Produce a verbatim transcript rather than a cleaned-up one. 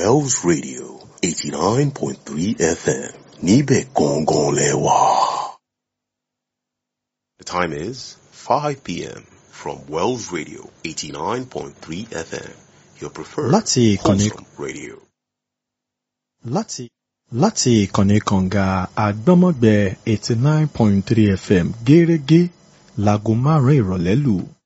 Wells Radio eighty-nine point three F M. Níbẹ̀ gangan lẹ́wà. The time is five p.m. from Wells Radio eighty-nine point three F M. Your preferred láti ìkànnì wholesome radio. láti láti ìkànnì kànga àgbọ́mọ̀gbẹ́ eighty nine point three F M gẹ́rẹ́gẹ́ láago márùn-ún ìrọ̀lẹ́ lù.